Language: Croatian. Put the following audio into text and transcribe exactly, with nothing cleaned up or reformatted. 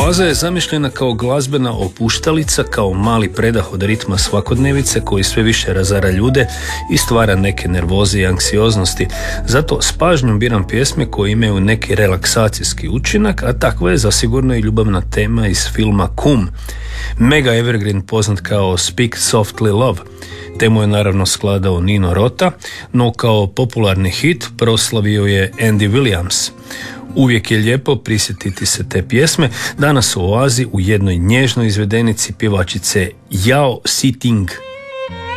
Oaza je zamišljena kao glazbena opuštalica, kao mali predah od ritma svakodnevice koji sve više razara ljude i stvara neke nervoze i anksioznosti. Zato s pažnjom biram pjesme koje imaju neki relaksacijski učinak, a takva je zasigurno i ljubavna tema iz filma Kum. Mega evergreen poznat kao Speak Softly Love. Temu je naravno skladao Nino Rota, no kao popularni hit proslavio je Andy Williams. Uvijek je lijepo prisjetiti se te pjesme, danas u Oazi u jednoj nježnoj izvedenici pjevačice Yao Siting.